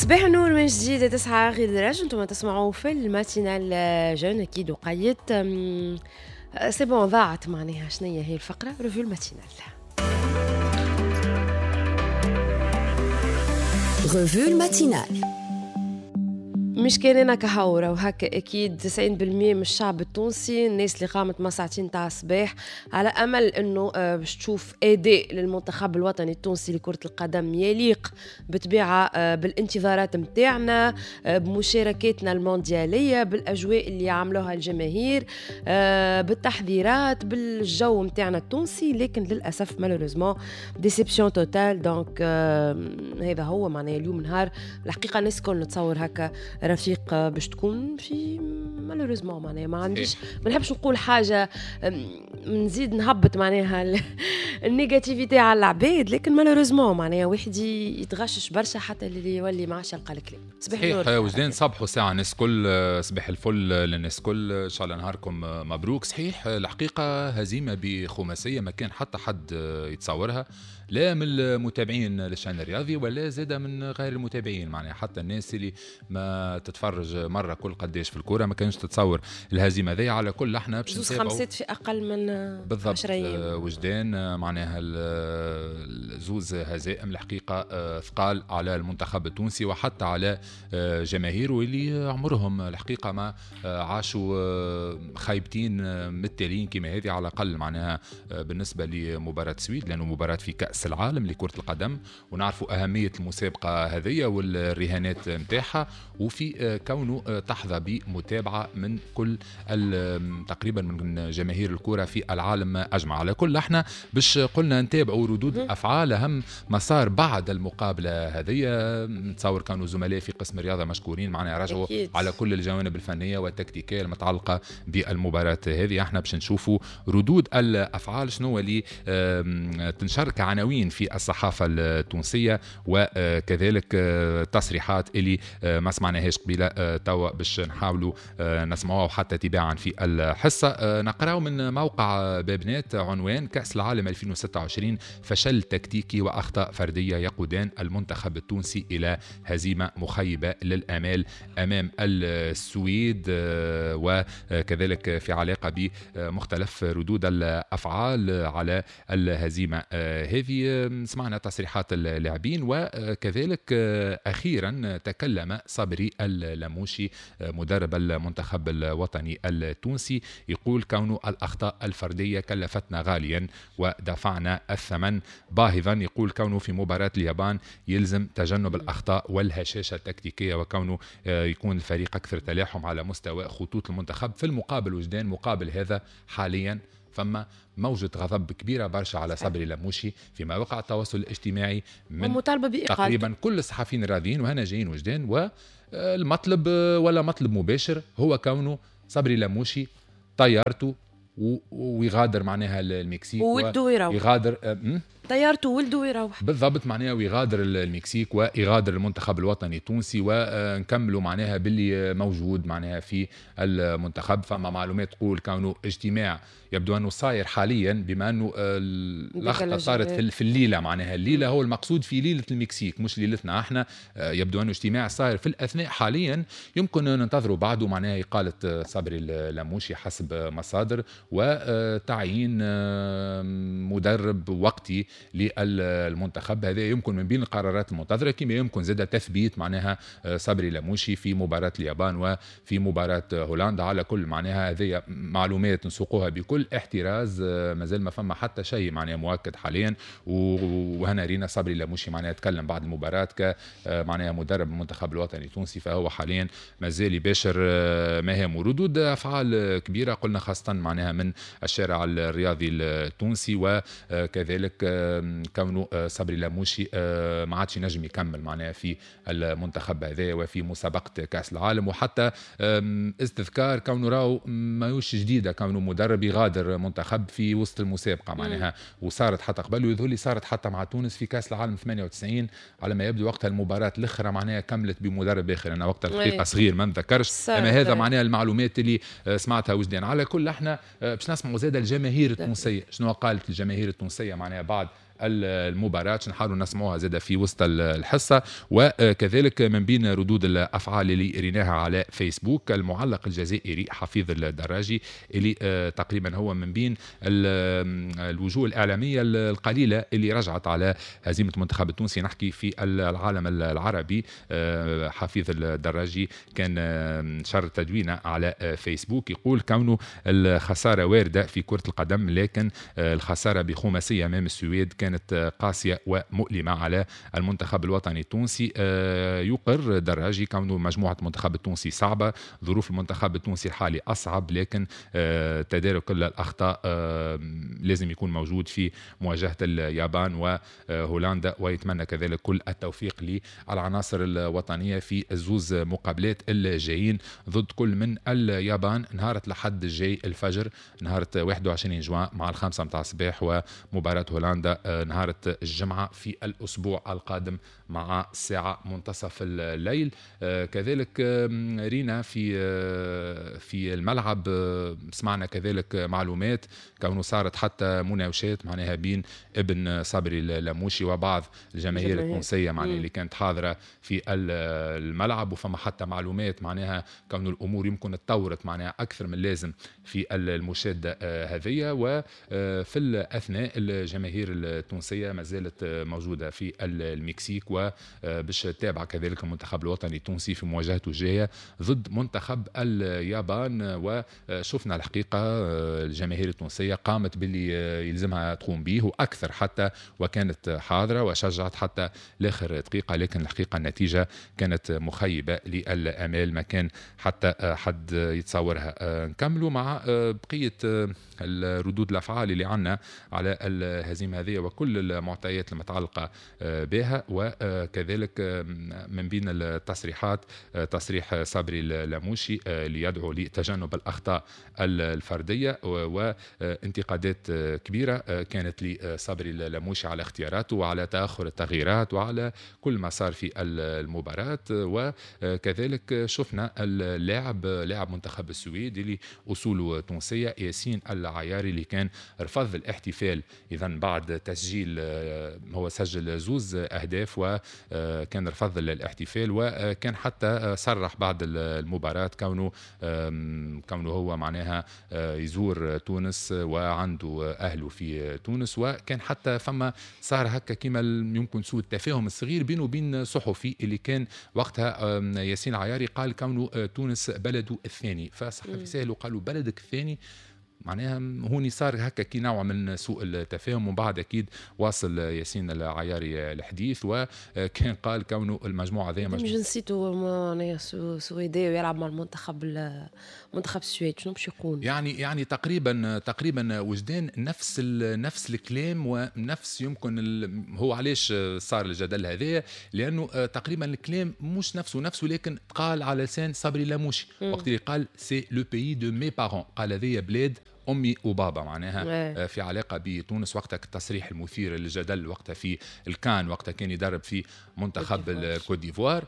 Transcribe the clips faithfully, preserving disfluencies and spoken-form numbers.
صباح النور من جديد. تسعة غير درج انتم تسمعوا في الماتينال جون اكيد وقيت سي بون ضاعت معناها شنية هي الفقرة ريفيو الماتينال. ريفيو الماتينال مش كاننا كهورة وهكا أكيد تسعين بالمية من الشعب التونسي الناس اللي قامت مع ساعتين تاع الصباح على أمل أنه باش تشوف أداء للمنتخب الوطني التونسي لكرة القدم يليق بطبيعة بالانتظارات متاعنا بمشاركاتنا المونديالية بالأجواء اللي عملوها الجماهير بالتحذيرات بالجو متاعنا التونسي. لكن للأسف مالوريزمون ديسيبسيون توتال. دونك هذا هو معناه اليوم نهار الحقيقة الناس كل نتصور هكا رفيق باش تكون في مالوريزمون معناها ما عنديش ما نحبش نقول حاجه نزيد نهبط معناها النيجاتيفيتي على العباد. لكن مالوريزمون معناها واحد يتغشش برشا حتى اللي يولي ما عادش يلقى الكلام. صباح النور وجدان صبحوا ساعه الناس كل صباح الفل للناس كل ان شاء الله نهاركم مبروك. صحيح الحقيقه هزيمه بخماسيه ما كان حتى حد يتصورها لا من المتابعين للشأن الرياضي ولا زاد من غير المتابعين معناها حتى الناس اللي ما تتفرج مرة كل قداش في الكورة ما كانش تتصور الهزيمة ذي. على كل احنا باش نتابعوا خمسات في أقل من بالضبط وجدان معناها الزوز هزائم الحقيقة ثقال على المنتخب التونسي وحتى على جماهيره اللي عمرهم الحقيقة ما عاشوا خايبتين متالين كما هذه على الأقل معناها بالنسبة لمباراة السويد لأنه مباراة في كأس العالم لكرة القدم ونعرفوا أهمية المسابقة هذه والرهانات متاعها وفي كونه تحظى بمتابعة من كل تقريبا من جماهير الكرة في العالم أجمع. على كل احنا باش قلنا نتابعوا ردود أفعال أهم ما صار بعد المقابلة هذه. نتصور كانوا زملاء في قسم الرياضة مشكورين معنا رجعوا على كل الجوانب الفنية والتكتيكية المتعلقة بالمباراة هذه. احنا باش نشوفوا ردود الأفعال شنو اللي تنشر عناوين في الصحافة التونسية وكذلك تصريحات اللي ما سمعناهاش قبيلة توا باش نحاولوا نسمعوها وحتى تباعا في الحصة. نقرأ من موقع بابنات عنوان كأس العالم ألفين وستة وعشرين فشل تكتيكي وأخطاء فردية يقودان المنتخب التونسي إلى هزيمة مخيبة للآمال أمام السويد وكذلك في علاقة بمختلف ردود الأفعال على الهزيمة هذه. سمعنا تصريحات اللاعبين وكذلك أخيرا تكلم صبري اللاموشي مدرب المنتخب الوطني التونسي يقول كون الأخطاء الفردية كلفتنا غاليا ودفعنا الثمن باهظا. يقول كونه في مباراة اليابان يلزم تجنب الأخطاء والهشاشة التكتيكية وكونه يكون الفريق أكثر تلاحم على مستوى خطوط المنتخب. في المقابل وجدان مقابل هذا حاليا فما موجة غضب كبيرة برشا على صبري اللاموشي في مواقع التواصل الاجتماعي من تقريبا كل الصحفيين الراضيين وهنا جايين وجدان. والمطلب ولا مطلب مباشر هو كونه صبري اللاموشي طيارته ويغادر معناها المكسيك ويغادر طيارته ولده ويروح بالضبط معناها ويغادر المكسيك ويغادر المنتخب الوطني التونسي ونكملوا معناها باللي موجود معناها في المنتخب. فما معلومات تقول كونه اجتماع يبدو أنه صاير حاليا بما أنه اللخطة صارت في الليلة معناها الليلة هو المقصود في ليلة المكسيك مش ليلتنا احنا. يبدو أنه اجتماع صاير في الأثناء حاليا يمكن ننتظروا بعده معناها قالت صبري اللاموشي حسب مصادر وتعيين مدرب وقتي للمنتخب. هذا يمكن من بين القرارات المنتظرة كما يمكن زاد تثبيت معناها صبري اللاموشي في مباراة اليابان وفي مباراة هولندا. على كل معناها هذه معلومات نسوقوها بكل احتراز مازال ما فما حتى شيء معناها مؤكد حاليا. وهنا رينا صبري اللاموشي معناها يتكلم بعد المباراة ك معناها مدرب المنتخب الوطني التونسي فهو حاليا مازال يباشر مهام وردود أفعال كبيرة قلنا خاصة معناها من الشارع الرياضي التونسي وكذلك كونه صبري اللاموشي ما عادش ينجم يكمل معناها في المنتخب هذا وفي مسابقة كأس العالم. وحتى استذكار كونه راهو ما يوش جديدة كونه مدرب يغادر منتخب في وسط المسابقة معناها وصارت حتى قبل ويظهر لي صارت حتى مع تونس في كأس العالم ثمانية وتسعين على ما يبدو وقتها المباراة الأخرى معناها كملت بمدرب آخر. أنا وقتها الحقيقة صغير ما نذكرش أما هذا معناها المعلومات اللي سمعتها وجدان. على كل احنا باش نسمعوا زاد الجماهير التونسية شنو قالت الجماهير التونسية معناها بعد المباراة نحاولوا نسمعوها زادة في وسط الحصة. وكذلك من بين ردود الأفعال اللي ريناها على فيسبوك المعلق الجزائري حفيظ الدراجي اللي تقريبا هو من بين الوجوه الإعلامية القليلة اللي رجعت على هزيمة المنتخب التونسي. نحكي في العالم العربي. حفيظ الدراجي كان شر تدوينه على فيسبوك يقول كونه الخسارة واردة في كرة القدم، لكن الخسارة بخماسية أمام السويد كانت قاسية ومؤلمة على المنتخب الوطني التونسي. يقر دراجي كونه مجموعة المنتخب التونسي صعبة، ظروف المنتخب التونسي الحالي أصعب، لكن تدارك كل الأخطاء لازم يكون موجود في مواجهة اليابان وهولندا، ويتمنى كذلك كل التوفيق للعناصر الوطنية في الزوز مقابلات الجايين ضد كل من اليابان نهار الأحد الجاي الفجر نهار واحد وعشرين جوان مع الخمسة متاع الصباح، ومباراة هولندا نهار الجمعة في الأسبوع القادم مع الساعة منتصف الليل. كذلك رينا في في الملعب سمعنا كذلك معلومات كونه صارت حتى مناوشات معناها بين ابن صبري اللاموشي وبعض الجماهير التونسية معناها اللي كانت حاضرة في الملعب، وفما حتى معلومات معناها كونه الأمور يمكن تطورت معناها أكثر من لازم في المشادة هذه. وفي الأثناء الجماهير التونسية ما زالت موجودة في المكسيك وباش تتابع كذلك المنتخب الوطني التونسي في مواجهته الجاية ضد منتخب اليابان. وشفنا الحقيقة الجماهير التونسية قامت باللي يلزمها تقوم به وأكثر حتى، وكانت حاضرة وشجعت حتى لآخر دقيقة، لكن الحقيقة النتيجة كانت مخيبة للأمال ما كان حتى حد يتصورها. نكملوا مع بقية الردود الأفعال اللي عنا على الهزيمة هذه وكل المعطيات المتعلقة بها، وكذلك من بين التصريحات تصريح صبري اللاموشي اللي يدعو لتجنب الأخطاء الفردية وانتقادات كبيرة كانت لصبري اللاموشي على اختياراته وعلى تأخر التغييرات وعلى كل ما صار في المباراة. وكذلك شفنا اللاعب لاعب منتخب السويد اللي أصوله تونسية ياسين العياري اللي كان رفض الاحتفال إذا بعد تسجيل، هو سجل زوز أهداف وكان رفض الاحتفال، وكان حتى صرح بعد المباراة كونه كونه هو معناها يزور تونس وعنده أهله في تونس، وكان حتى فما صار هكا كما يمكن سوء التفاهم الصغير بينه وبين صحفي اللي كان وقتها ياسين العياري قال كونه تونس بلده الثاني، فصحفي سأله قالوا بلدك الثاني معناها هوني صار هكا كي نوع من سوء التفاهم. وبعد أكيد واصل ياسين العياري الحديث وكان قال كونه المجموعة ذي مجموعة جنسيته معناها سويدي ويلعب مع المنتخب المنتخب السويد شنو باش يكون يعني يعني تقريبا تقريبا وجدان نفس نفس الكلام ونفس يمكن هو علاش صار الجدل هذا لأنه تقريبا الكلام مش نفسه نفسه لكن قال على لسان صبري اللاموشي وقت اللي قال سي لو بيي دو مي بارون، قال هذه بلاد أمي وبابا معناها في علاقة بتونس. وقتها التصريح المثير للجدل وقتها في الكان وقتها كان يدرب في منتخب الكوت ديفوار.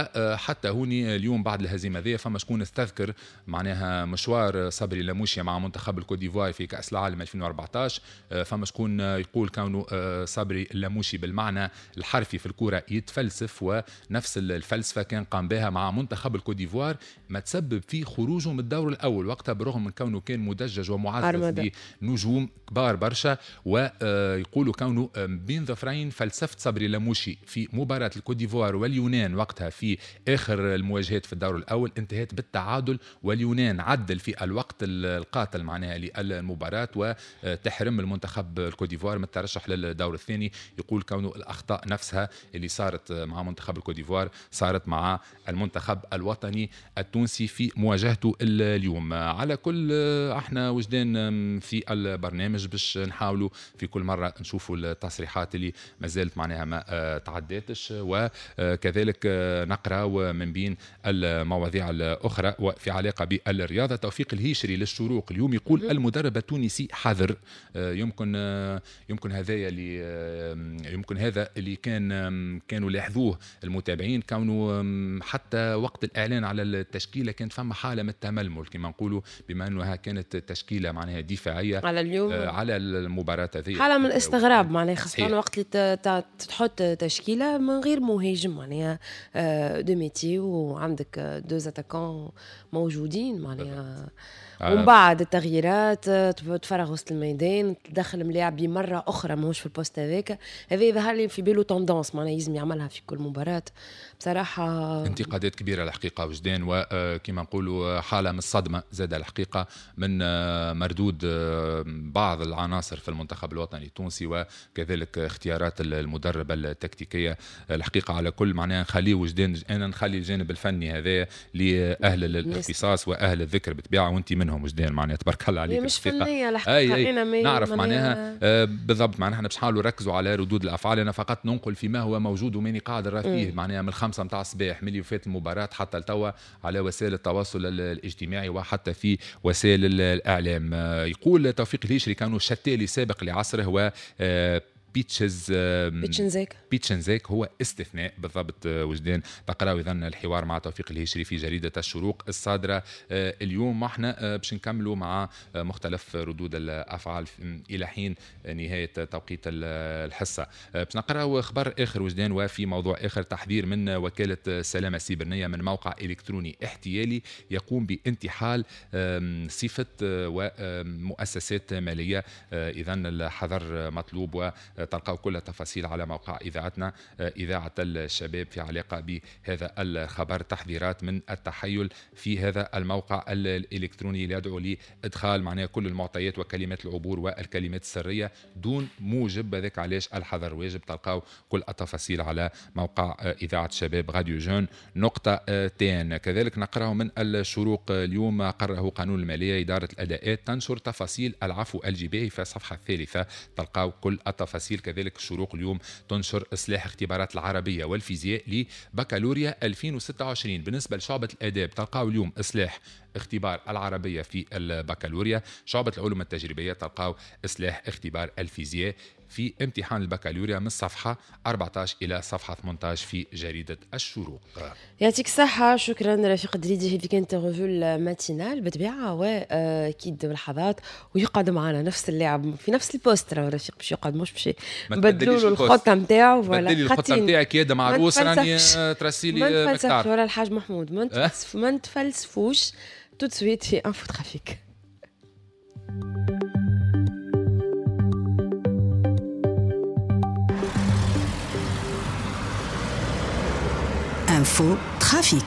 وحتى هوني اليوم بعد الهزيمة ذي فما شكون استذكر معناها مشوار صبري اللاموشي مع منتخب الكوت ديفوار في كأس العالم ألفين وأربعطاش. فما شكون يقول كونه صبري اللاموشي بالمعنى الحرفي في الكورة يتفلسف، ونفس الفلسفة كان قام بها مع منتخب الكوت ديفوار ما تسبب في خروجه من الدور الأول وقتها برغم من كونه كان مدجج ومعزز بنجوم كبار برشا. ويقولوا كونه بين ظفرين فلسفة صبري اللاموشي في مباراة الكوت ديفوار واليونان وقتها في آخر المواجهات في الدور الأول انتهت بالتعادل، واليونان عدل في الوقت القاتل معناها للمباراة وتحرم المنتخب الكوت ديفوار من الترشح للدور الثاني. يقول كونه الأخطاء نفسها اللي صارت مع منتخب الكوت ديفوار صارت مع المنتخب الوطني التونسي في مواجهته اليوم. على كل احنا وجدان في البرنامج باش نحاولوا في كل مرة نشوفوا التصريحات اللي ما زالت معناها ما تعداتش، وكذلك نقرأ من بين المواضيع الأخرى وفي علاقة بالرياضة. توفيق الهيشري للشروق اليوم يقول المدرب التونسي حذر. يمكن يمكن هذا اللي يمكن هذا اللي كان كانوا لاحظوه المتابعين، كانوا حتى وقت الإعلان على التشكيلة كانت فما حالة من التململ كما نقولوا، بما أنها كانت تشكيلة حيلة معناها دفاعية على اليوم آه على المباراة هذه، حالة من الاستغراب معناها، خاصة وقت اللي تحط تشكيلة من غير مهاجم معناها دو ميتي وعندك دو اتاكون موجودين معناها. ومن بعد التغييرات تفرغ وسط الميدان، تدخل ملاعبي مرة أخرى ماهوش في البوست هذاك. هذا يظهر لي في باله توندونس معناها لازم يعملها في كل مباراة بصراحة. انتقادات كبيرة الحقيقة وجدان، وكما نقولوا حالة من الصدمة زاد الحقيقة من مردود بعض العناصر في المنتخب الوطني التونسي، وكذلك اختيارات المدرب التكتيكية الحقيقة. على كل معناها نخليه وجدان، أنا نخلي الجانب الفني هذا لأهل الاختصاص وأهل الذكر بطبيعة، وانت منهم وجدان معناها تبارك الله عليك. مش فنية الحقيقة. أي أي نعرف معناها آه بالضبط معناها احنا باش نحاولوا نركزوا على ردود الأفعال. أنا فقط ننقل فيما هو موجود وماني قادر فيه معناها من الخمسة متاع الصباح ملي وفات المباراة حتى التوا على وسائل التواصل الاجتماعي وحتى في وسائل الإعلام. آه يقول توفيق الهشري كانوا شتالي سابق لعصره و آه بيتشز بيتشنزاك بيتشنزاك هو استثناء بالضبط وجدان. تقراوا إذن الحوار مع توفيق الهشري في جريدة الشروق الصادرة اليوم. احنا باش نكملوا مع مختلف ردود الأفعال إلى حين نهاية توقيت الحصة. باش نقراوا خبر آخر وجدان وفي موضوع آخر، تحذير من وكالة السلامة السيبرانية من موقع إلكتروني احتيالي يقوم بانتحال صفة ومؤسسات مالية. إذن الحذر مطلوب، و تلقاو كل التفاصيل على موقع إذاعتنا إذاعة الشباب في علاقة بهذا الخبر. تحذيرات من التحيل في هذا الموقع الإلكتروني يدعو لإدخال معناه كل المعطيات وكلمات العبور والكلمات السرية دون موجب، ذلك علاش الحذر واجب. تلقاو كل التفاصيل على موقع إذاعة الشباب راديو جون نقطة تين. كذلك نقرأه من الشروق اليوم، قرره قانون المالية إدارة الأداءات تنشر تفاصيل العفو الجبائي في الصفحة الثالثة. تلقاو كل التفاصيل. كذلك الشروق اليوم تنشر إصلاح اختبارات العربية والفيزياء لبكالوريا ألفين وستة وعشرين. بالنسبة لشعبة الآداب تلقاو اليوم إصلاح اختبار العربية في البكالوريا. شعبة العلوم التجريبية تلقاو إصلاح اختبار الفيزياء في امتحان البكالوريا من صفحة أربعة عشر إلى صفحة ثمانية عشر في جريدة الشروق. يعطيك الصحة، شكرا رفيق دريدي. هذه كانت ريفو الماتينال بطبيعة وأكيد لحظات ويقعد معنا نفس اللاعب في نفس البوستر. رفيق باش يقعد مش باش نبدلوا له الخطة نتاعو ولا بدلي الخطة نتاعي كيادة مع الروس راني ترسيلي ما نتفلسفش ولا الحاج محمود ما نتفلسفوش. tout de suite في Info Trafic. Info Trafic.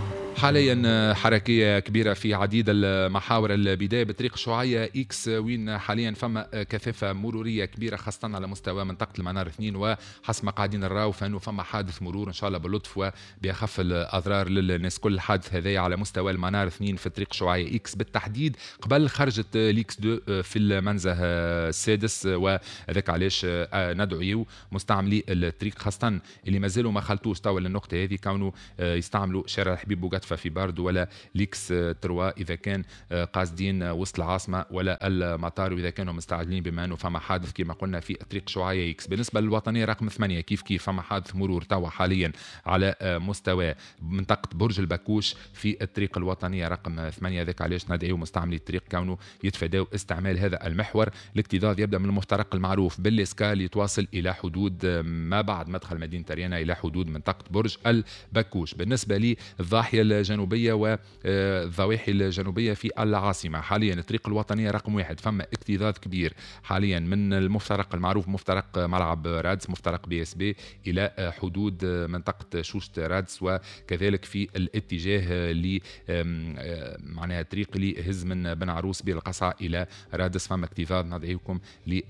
حاليا حركية كبيرة في عديد المحاور. البداية بطريق شعية إكس وين حاليا فما كثافة مرورية كبيرة خاصة على مستوى منطقة المنار اثنين، وحسب ما قاعدين نراو فانه فما حادث مرور ان شاء الله باللطف وبيخف الاضرار للناس. كل الحادث هذا على مستوى المنار اثنين في طريق شعية إكس بالتحديد قبل خرجة ليكس دو في المنزه السادس، وذاك علاش ندعو مستعملي الطريق خاصة اللي مازالوا ما خلطوش توا للنقطة هذه كونوا يستعملوا شارع الحبيب بوقت في باردو ولا ليكس تروا إذا كان قاصدين وسط العاصمة ولا المطار، وإذا كانوا مستعجلين بما أنه فما حادث كما قلنا في طريق شعية إكس. بالنسبة للوطنية رقم ثمانية كيف كيف فما حادث مرور توا حاليا على مستوى منطقة برج البكوش في الطريق الوطنية رقم ثمانية. ذاك علاش ندعو مستعملي الطريق كونه يتفادوا استعمال هذا المحور. الاكتظاظ يبدأ من المفترق المعروف بالإسكال يتواصل إلى حدود ما بعد مدخل مدينة ريانا إلى حدود منطقة برج البكوش. بالنسبة للضاحية الجنوبية والضواحي الجنوبية في العاصمة حاليا الطريق الوطنية رقم واحد فما اكتظاظ كبير حاليا من المفترق المعروف مفترق ملعب رادس مفترق بي اس بي إلى حدود منطقة شوشت رادس، وكذلك في الاتجاه ل معناها طريق اللي يهز من بن عروس بالقصعة إلى رادس فما اكتظاظ. ندعيكم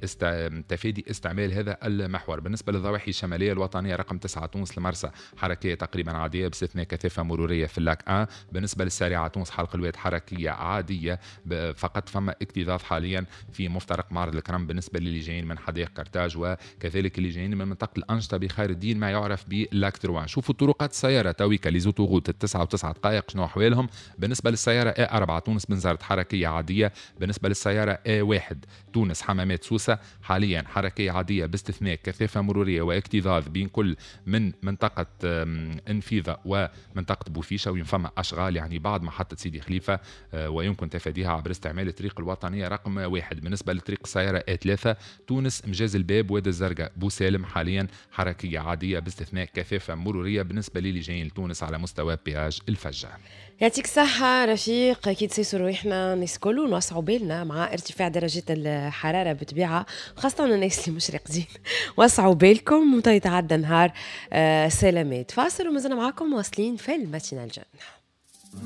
لتفادي استعمال هذا المحور. بالنسبة للضواحي الشمالية الوطنية رقم تسعة تونس لمرسى حركية تقريبا عادية باستثناء كثافة مرورية في اللاك أن. بالنسبة للسارعة تونس حلق الواد حركية عادية فقط فما اكتظاظ حاليا في مفترق معرض الكرم بالنسبة للي جايين من حدائق قرطاج وكذلك اللي جايين من منطقة الأنشطة بخير الدين ما يعرف بلاك تروان. شوفوا طرقات السيارة تويكا لزوتوغوت التسعة وتسعة دقائق شنو أحوالهم. بالنسبة للسيارة اي أربعة تونس بنزرت حركية عادية. بالنسبة للسيارة اي واحد تونس حمامات سوسة حاليا حركية عادية باستثناء كثافة مرورية واكتظاظ بين كل من منطقة انفيذة ومنطقة بوفيشة فما أشغال يعني بعد محطة سيدي خليفة ويمكن تفاديها عبر استعمال الطريق الوطنية رقم واحد. بالنسبة لطريق السيارة إيه ثلاثة تونس مجاز الباب وادي الزرقاء بوسالم حاليا حركية عادية باستثناء كثافة مرورية بالنسبة للي جايين لتونس على مستوى بياج الفجة. يعطيك صحة رفيق. أكيد سيسو روحنا الناس كله نوسعوا بالنا مع ارتفاع درجات الحرارة بطبيعة، خاصة الناس اللي مش راقدين. وسعوا بالكم وتيتعدى نهار آه سلامات. فاصل ومازلنا معاكم واصلين في الماتينال جان.